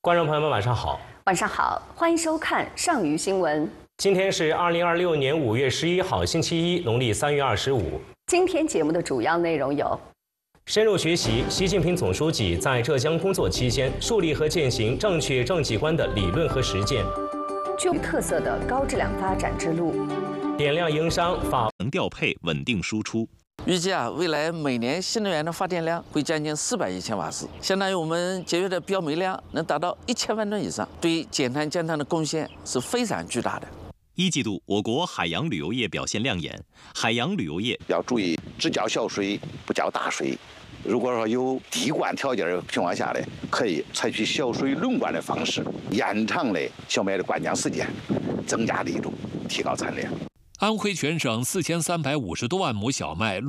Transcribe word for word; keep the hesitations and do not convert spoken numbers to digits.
观众朋友们，晚上好。 晚上好，欢迎收看上虞新闻。 今天是二零二六年五月十一号，星期一，农历三月二十五。 今天节目的主要内容有： 深入学习习近平总书记在浙江工作期间树立和践行正确政绩观的理论和实践， 具特色的高质量发展之路， 点亮营商法能调配稳定输出。 预计啊，未来每年新能源的发电量会将近四百亿千瓦时，相当于我们节约的标煤量能达到一千万吨以上，对减碳降碳的贡献是非常巨大的。 一季度，我国海洋旅游业表现亮眼，海洋旅游业要注意只交小水不交大水。如果说有滴灌条件的情况下呢，可以采取小水轮灌的方式，延长嘞小麦的灌浆时间，增加力度，提高产量。 安徽全省四千三百五十多万亩小麦